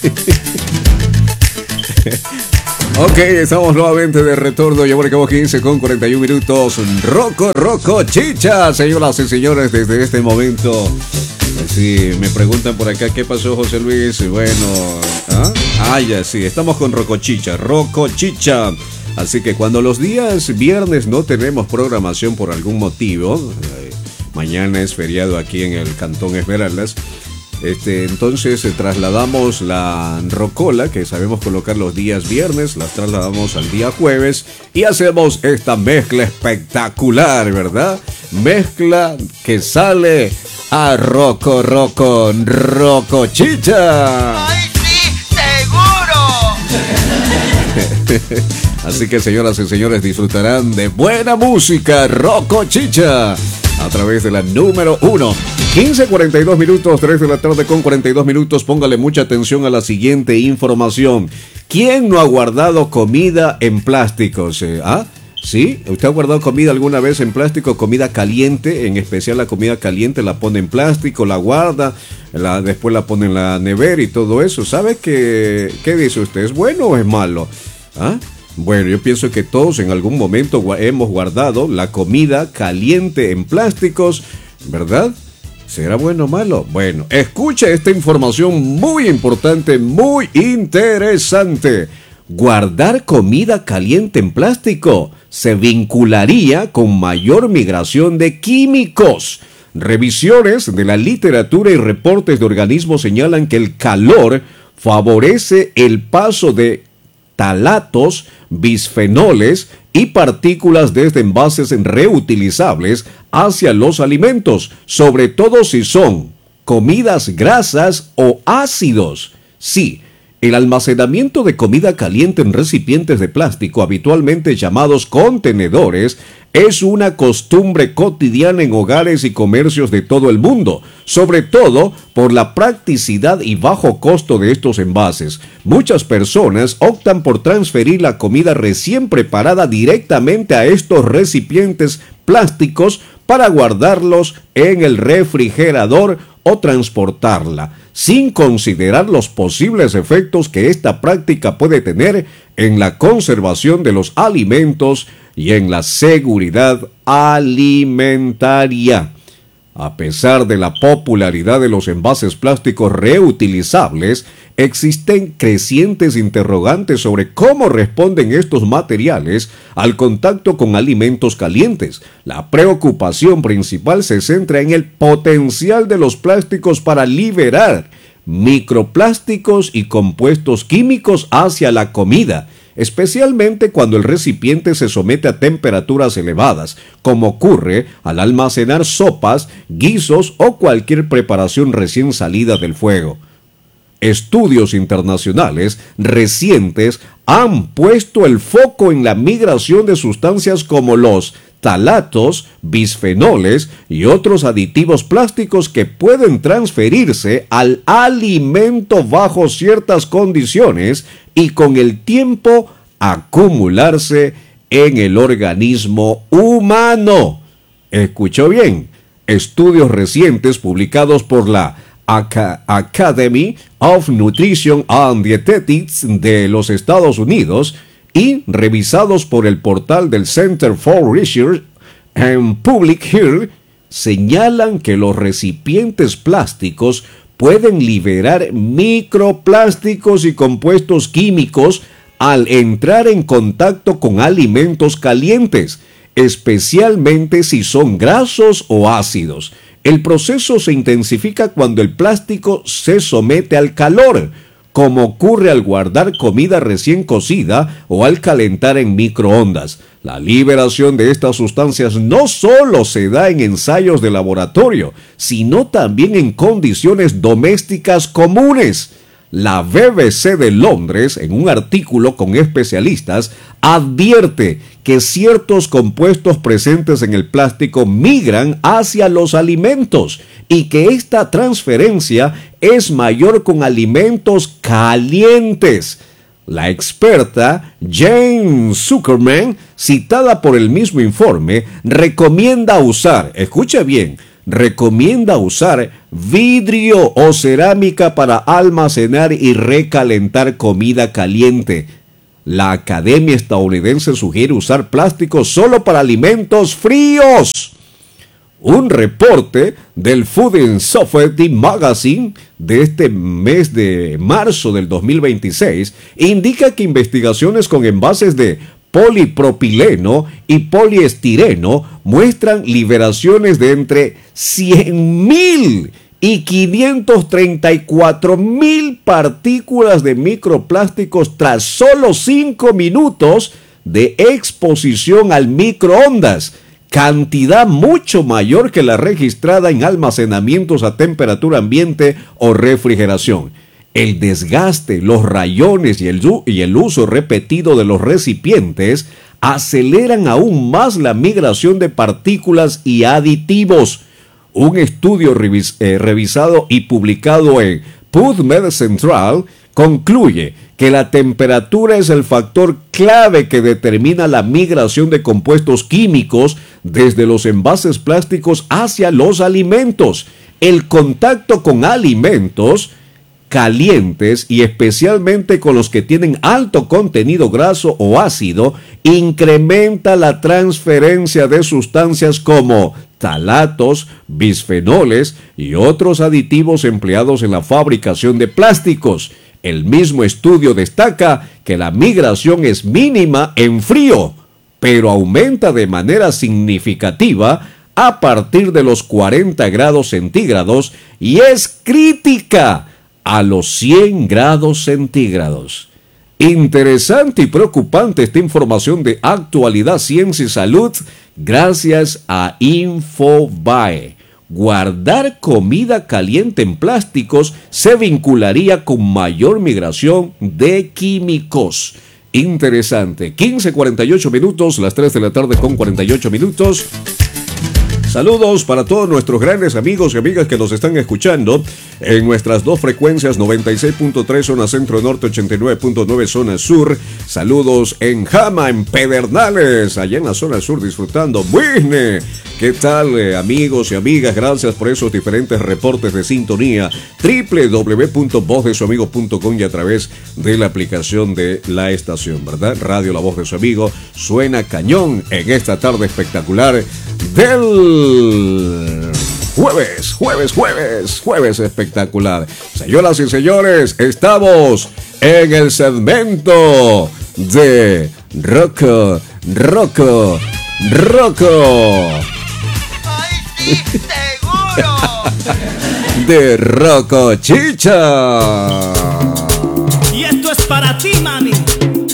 Ok, estamos nuevamente de retorno. Ya por acá 15 con 41 minutos. Roco Chicha, señoras y señores, desde este momento. Sí, me preguntan por acá qué pasó, José Luis. Y bueno, ya sí, estamos con Roco Chicha. Así que cuando los días viernes no tenemos programación por algún motivo, mañana es feriado aquí en el Cantón Esmeraldas. Entonces trasladamos la rocola, que sabemos colocar los días viernes, las trasladamos al día jueves y hacemos esta mezcla espectacular, ¿verdad? Mezcla que sale a Roco Chicha. ¡Ay, sí! ¡Seguro! Así que, señoras y señores, disfrutarán de buena música Roco Chicha a través de la número 1. 15:42 minutos, 3 de la tarde con 42 minutos. Póngale mucha atención a la siguiente información. ¿Quién no ha guardado comida en plásticos? ¿Sí? ¿Usted ha guardado comida alguna vez en plástico? Comida caliente, en especial la comida caliente, la pone en plástico, la guarda, después la pone en la nevera y todo eso. ¿Sabe qué dice usted? ¿Es bueno o es malo? Bueno, yo pienso que todos en algún momento hemos guardado la comida caliente en plásticos, ¿verdad? ¿Será bueno o malo? Bueno, escucha esta información muy importante, muy interesante. Guardar comida caliente en plástico se vincularía con mayor migración de químicos. Revisiones de la literatura y reportes de organismos señalan que el calor favorece el paso de talatos, bisfenoles y partículas desde envases reutilizables hacia los alimentos, sobre todo si son comidas grasas o ácidos. Sí, el almacenamiento de comida caliente en recipientes de plástico, habitualmente llamados contenedores, es una costumbre cotidiana en hogares y comercios de todo el mundo, sobre todo por la practicidad y bajo costo de estos envases. Muchas personas optan por transferir la comida recién preparada directamente a estos recipientes plásticos para guardarlos en el refrigerador o transportarla, sin considerar los posibles efectos que esta práctica puede tener en la conservación de los alimentos y en la seguridad alimentaria. A pesar de la popularidad de los envases plásticos reutilizables, existen crecientes interrogantes sobre cómo responden estos materiales al contacto con alimentos calientes. La preocupación principal se centra en el potencial de los plásticos para liberar microplásticos y compuestos químicos hacia la comida, especialmente cuando el recipiente se somete a temperaturas elevadas, como ocurre al almacenar sopas, guisos o cualquier preparación recién salida del fuego. Estudios internacionales recientes han puesto el foco en la migración de sustancias como los talatos, bisfenoles y otros aditivos plásticos que pueden transferirse al alimento bajo ciertas condiciones y con el tiempo acumularse en el organismo humano. ¿Escuchó bien? Estudios recientes publicados por la Academy of Nutrition and Dietetics de los Estados Unidos y revisados por el portal del Center for Research and Public Health señalan que los recipientes plásticos pueden liberar microplásticos y compuestos químicos al entrar en contacto con alimentos calientes, especialmente si son grasos o ácidos. El proceso se intensifica cuando el plástico se somete al calor, como ocurre al guardar comida recién cocida o al calentar en microondas. La liberación de estas sustancias no solo se da en ensayos de laboratorio, sino también en condiciones domésticas comunes. La BBC de Londres, en un artículo con especialistas, advierte que ciertos compuestos presentes en el plástico migran hacia los alimentos y que esta transferencia es mayor con alimentos calientes. La experta Jane Zuckerman, citada por el mismo informe, recomienda usar, escuche bien, recomienda usar vidrio o cerámica para almacenar y recalentar comida caliente. La Academia Estadounidense sugiere usar plástico solo para alimentos fríos. Un reporte del Food and Safety Magazine de este mes de marzo del 2026 indica que investigaciones con envases de polipropileno y poliestireno muestran liberaciones de entre 100.000 y 534.000 partículas de microplásticos tras solo 5 minutos de exposición al microondas, cantidad mucho mayor que la registrada en almacenamientos a temperatura ambiente o refrigeración. El desgaste, los rayones y el uso repetido de los recipientes aceleran aún más la migración de partículas y aditivos. Un estudio revisado y publicado en PubMed Central concluye que la temperatura es el factor clave que determina la migración de compuestos químicos desde los envases plásticos hacia los alimentos. El contacto con alimentos calientes y especialmente con los que tienen alto contenido graso o ácido, incrementa la transferencia de sustancias como talatos, bisfenoles y otros aditivos empleados en la fabricación de plásticos. El mismo estudio destaca que la migración es mínima en frío, pero aumenta de manera significativa a partir de los 40 grados centígrados y es crítica a los 100 grados centígrados. Interesante y preocupante esta información de Actualidad, Ciencia y Salud, gracias a Infobae. Guardar comida caliente en plásticos se vincularía con mayor migración de químicos. Interesante. 15:48 minutos, las 3 de la tarde con 48 minutos. Saludos para todos nuestros grandes amigos y amigas que nos están escuchando en nuestras dos frecuencias, 96.3 zona centro-norte, 89.9 zona sur. Saludos en Jama, en Pedernales, allá en la zona sur disfrutando. Buine, ¿qué tal amigos y amigas? Gracias por esos diferentes reportes de sintonía. www.vozdesuamigo.com y a través de la aplicación de la estación, ¿verdad? Radio La Voz de Su Amigo suena cañón en esta tarde espectacular del jueves espectacular. Señoras y señores, estamos en el segmento de Rocco. ¡Ay, sí, seguro! De Rocco Chicha. Y esto es para ti, mami.